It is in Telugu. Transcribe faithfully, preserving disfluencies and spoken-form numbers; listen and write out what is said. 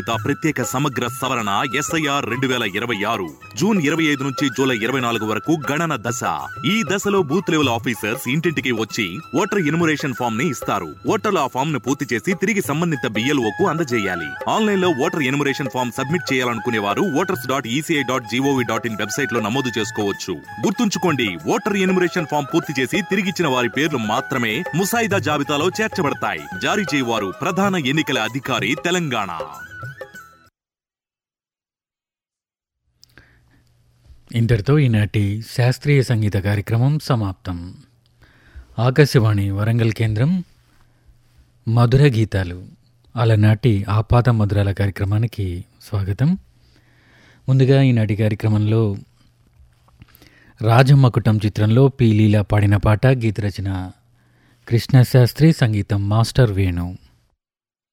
జాబితా ప్రత్యేక సమగ్ర సవరణ ఎస్ఐఆర్ రెండు వేల ఇరవై ఆరు జూన్ ఇరవై ఐదు నుంచి జూలై ఇరవై నాలుగు వరకు గణన దశ. ఈ దశలో బూత్ లెవెల్ ఆఫీసర్స్ ఇంటింటికి వచ్చి ఓటర్ ఎన్యుమరేషన్ ఫామ్ ని ఇస్తారు. ఓటర్లు ఆ ఫామ్ ను పూర్తి చేసి తిరిగి సంబంధిత బిఎల్ఓ కు అందజేయాలి. ఆన్లైన్ లో ఓటర్ ఎన్యుమరేషన్ ఫామ్ సబ్మిట్ చేయాలనుకునే వారు voters dot ECI dot GOV dot in website లో నమోదు చేసుకోవచ్చు. గుర్తుంచుకోండి, ఓటర్ ఎన్యుమరేషన్ ఫామ్ పూర్తి చేసి తిరిగిచ్చిన వారి పేర్లు మాత్రమే ముసాయిదా జాబితాలో చేర్చబడతాయి. జారీ చేయవారు ప్రధాన ఎన్నికల అధికారి, తెలంగాణ. ఇంతటితో ఈనాటి శాస్త్రీయ సంగీత కార్యక్రమం సమాప్తం. ఆకాశవాణి వరంగల్ కేంద్రం మధుర గీతాలు అలనాటి ఆపాత మధురాల కార్యక్రమానికి స్వాగతం. ముందుగా ఈనాటి కార్యక్రమంలో రాజమ్మకుటం చిత్రంలో పి లీలా పాడిన పాట, గీత రచన కృష్ణశాస్త్రి, సంగీతం మాస్టర్ వేణు.